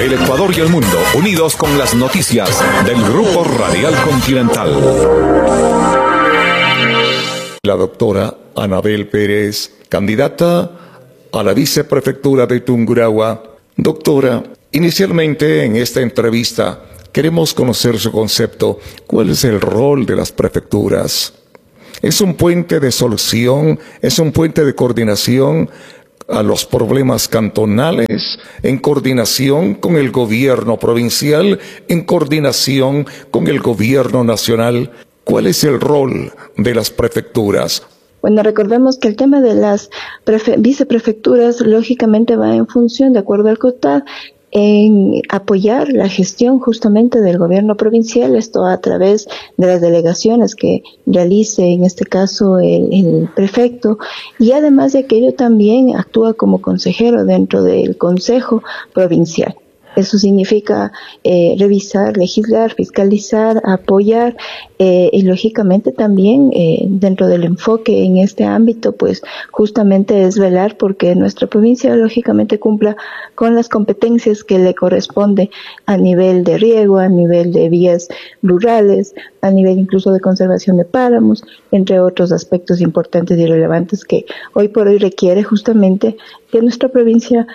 El Ecuador y el mundo, unidos con las noticias del Grupo Radial Continental. La doctora Anabel Pérez, candidata a la viceprefectura de Tungurahua. Doctora, inicialmente en esta entrevista queremos conocer su concepto. ¿Cuál es el rol de las prefecturas? ¿Es un puente de solución? ¿Es un puente de coordinación a los problemas cantonales, en coordinación con el gobierno provincial, en coordinación con el gobierno nacional? ¿Cuál es el rol de las prefecturas? Bueno, recordemos que el tema de las viceprefecturas lógicamente va en función, de acuerdo al COTAD, en apoyar la gestión justamente del gobierno provincial, esto a través de las delegaciones que realice en este caso el prefecto, y además de aquello también actúa como consejero dentro del Consejo Provincial. Eso significa revisar, legislar, fiscalizar, apoyar y lógicamente también dentro del enfoque en este ámbito, pues justamente es velar porque nuestra provincia lógicamente cumpla con las competencias que le corresponde a nivel de riego, a nivel de vías rurales, a nivel incluso de conservación de páramos, entre otros aspectos importantes y relevantes que hoy por hoy requiere justamente que nuestra provincia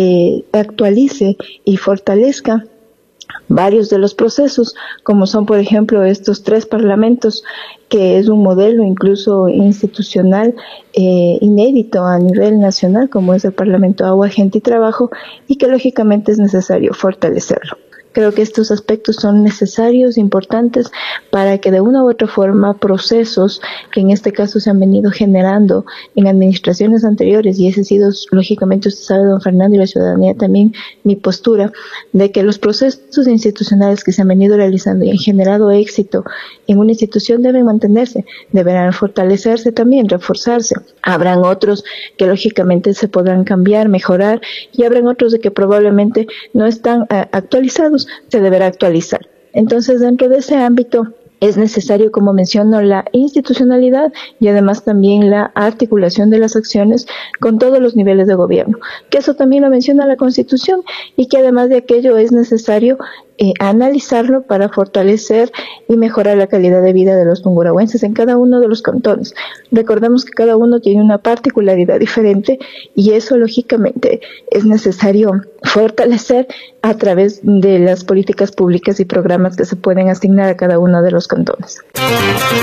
actualice y fortalezca varios de los procesos, como son por ejemplo estos 3 parlamentos, que es un modelo incluso institucional inédito a nivel nacional, como es el Parlamento Agua, Gente y Trabajo, y que lógicamente es necesario fortalecerlo. Creo que estos aspectos son necesarios, importantes, para que de una u otra forma procesos que en este caso se han venido generando en administraciones anteriores, y ese ha sido, lógicamente, usted sabe, don Fernando, y la ciudadanía también, mi postura, de que los procesos institucionales que se han venido realizando y han generado éxito en una institución deben mantenerse, deberán fortalecerse también, reforzarse. Habrán otros que lógicamente se podrán cambiar, mejorar, y habrán otros de que probablemente no están actualizados, se deberá actualizar. Entonces, dentro de ese ámbito es necesario, como menciono, la institucionalidad y además también la articulación de las acciones con todos los niveles de gobierno, que eso también lo menciona la Constitución, y que además de aquello es necesario analizarlo para fortalecer y mejorar la calidad de vida de los tungurahuenses en cada uno de los cantones. Recordemos que cada uno tiene una particularidad diferente, y eso lógicamente es necesario fortalecer a través de las políticas públicas y programas que se pueden asignar a cada uno de los cantones.